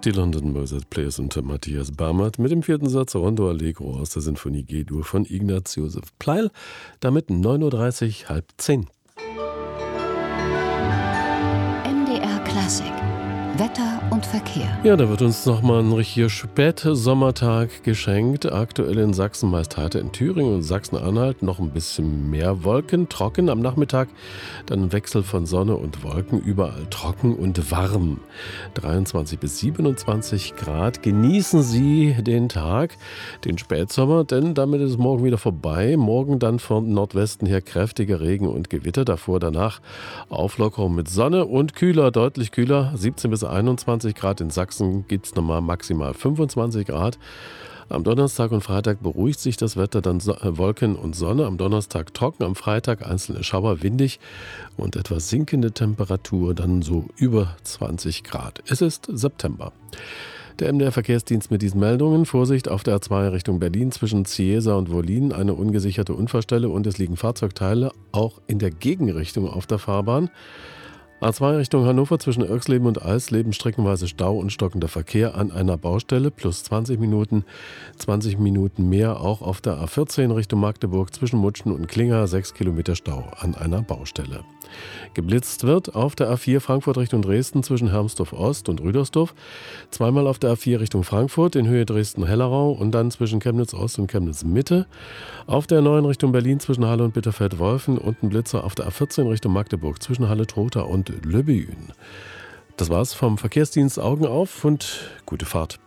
Die London Mozart Players unter Matthias Barmert mit dem vierten Satz Rondo Allegro aus der Sinfonie G-Dur von Ignaz Josef Pleil. Damit 9.30 Uhr, halb 10. MDR Klassik. Wetter und Verkehr. Ja, da wird uns nochmal ein richtiger Spätsommertag geschenkt. Aktuell in Sachsen meist heiter, in Thüringen und Sachsen-Anhalt noch ein bisschen mehr Wolken, trocken. Am Nachmittag dann ein Wechsel von Sonne und Wolken, überall trocken und warm. 23 bis 27 Grad. Genießen Sie den Tag, den Spätsommer, denn damit ist es morgen wieder vorbei. Morgen dann von Nordwesten her kräftiger Regen und Gewitter. Davor, danach Auflockerung mit Sonne und kühler, deutlich kühler. 17 bis 21 Grad. In Sachsen gibt es nochmal maximal 25 Grad. Am Donnerstag und Freitag beruhigt sich das Wetter, dann Wolken und Sonne. Am Donnerstag trocken, am Freitag einzelne Schauer, windig und etwas sinkende Temperatur, dann so über 20 Grad. Es ist September. Der MDR-Verkehrsdienst mit diesen Meldungen. Vorsicht auf der A2 Richtung Berlin zwischen Ziesa und Wollin, eine ungesicherte Unfallstelle und es liegen Fahrzeugteile auch in der Gegenrichtung auf der Fahrbahn. A2 Richtung Hannover zwischen Irxleben und Eisleben streckenweise Stau und stockender Verkehr an einer Baustelle plus 20 Minuten mehr auch auf der A14 Richtung Magdeburg zwischen Mutschen und Klinger 6 Kilometer Stau an einer Baustelle. Geblitzt wird auf der A4 Frankfurt Richtung Dresden zwischen Hermsdorf Ost und Rüdersdorf, zweimal auf der A4 Richtung Frankfurt in Höhe Dresden-Hellerau und dann zwischen Chemnitz Ost und Chemnitz Mitte, auf der 9 Richtung Berlin zwischen Halle und Bitterfeld-Wolfen und ein Blitzer auf der A14 Richtung Magdeburg zwischen Halle-Trotha und Löbüen. Das war's vom Verkehrsdienst. Augen auf und gute Fahrt.